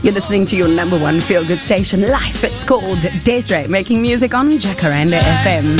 You're listening to your number one feel-good station, Life. It's called Desiree, making music on Jacaranda FM.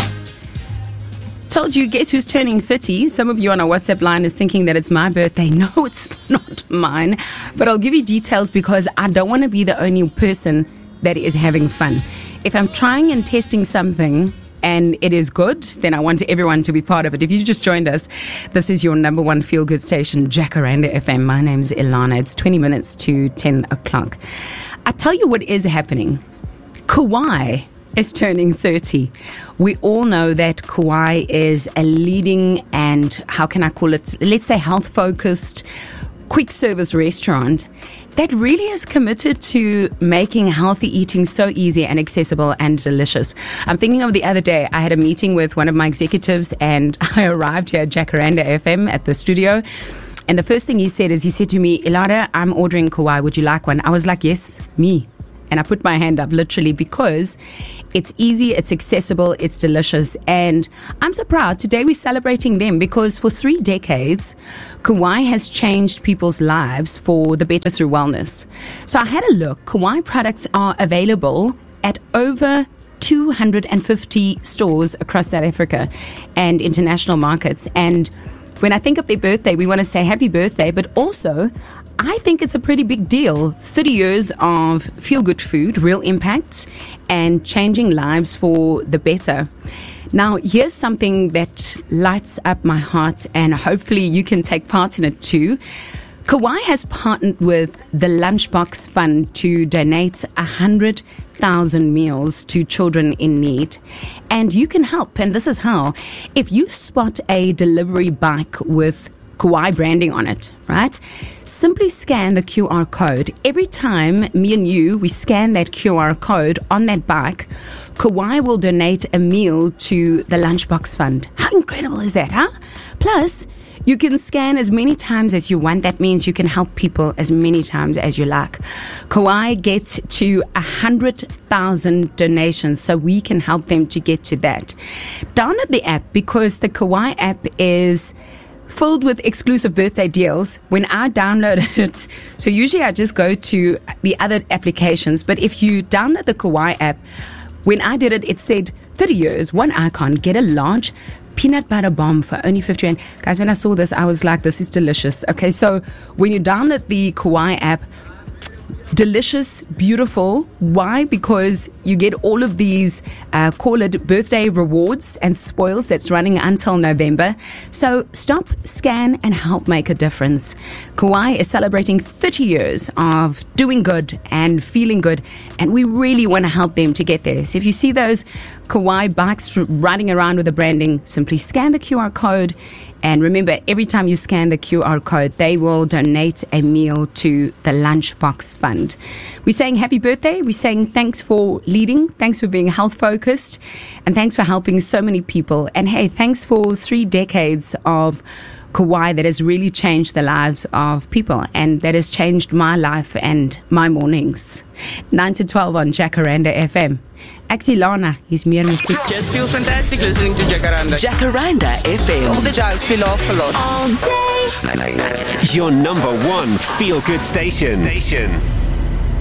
Told you, guess who's turning 30? Some of you on our WhatsApp line is thinking that it's my birthday. No, it's not mine. But I'll give you details because I don't want to be the only person that is having fun. If I'm trying and testing something and it is good, then I want everyone to be part of it. If you just joined us, this is your number one feel-good station, Jacaranda FM. My name's Ilana. It's 20 minutes to 10 o'clock. I tell you what is happening. Kauai is turning 30. We all know that Kauai is a leading and, how can I call it, let's say health-focused, quick service restaurant that really is committed to making healthy eating so easy and accessible and delicious. I'm thinking of the other day, I had a meeting with one of my executives and I arrived here at Jacaranda FM at the studio. And the first thing he said to me, Ilana, I'm ordering Kauai. Would you like one? I was like, yes, me. And I put my hand up literally because it's easy, it's accessible, it's delicious. And I'm so proud. Today we're celebrating them because for 3 decades, Kauai has changed people's lives for the better through wellness. So I had a look. Kauai products are available at over 250 stores across South Africa and international markets. And when I think of their birthday, we want to say happy birthday, but also I think it's a pretty big deal. 30 years of feel-good food, real impacts, and changing lives for the better. Now, here's something that lights up my heart, and hopefully you can take part in it too. Kauai has partnered with the Lunchbox Fund to donate 100,000 meals to children in need. And you can help, and this is how. If you spot a delivery bike with Kauai branding on it, right? Simply scan the QR code. Every time me and you, we scan that QR code on that bike, Kauai will donate a meal to the Lunchbox Fund. How incredible is that, huh? Plus, you can scan as many times as you want. That means you can help people as many times as you like. Kauai gets to 100,000 donations, so we can help them to get to that. Download the app because the Kauai app is filled with exclusive birthday deals. When I download it, so usually I just go to the other applications, but if you download the Kauai app, when I did it, it said 30 years, one icon, get a large peanut butter bomb for only 50 Rand. Guys, when I saw this, I was like, this is delicious. Okay, so when you download the Kauai app, delicious, beautiful. Why? Because you get all of these, call it birthday rewards and spoils that's running until November. So stop, scan, and help make a difference. Kauai is celebrating 30 years of doing good and feeling good, and we really want to help them to get there. So if you see those Kauai bikes riding around with the branding, simply scan the QR code. And remember, every time you scan the QR code, they will donate a meal to the Lunchbox Fund. We're saying happy birthday. We're saying thanks for leading. Thanks for being health-focused. And thanks for helping so many people. And hey, thanks for 3 decades of Kauai that has really changed the lives of people. And that has changed my life and my mornings. 9 to 12 on Jacaranda FM. Axilana is meer musiek. Just feels fantastic listening to Jacaranda. Jacaranda FM. All the jokes we laugh a lot. All day. Your number one feel-good station.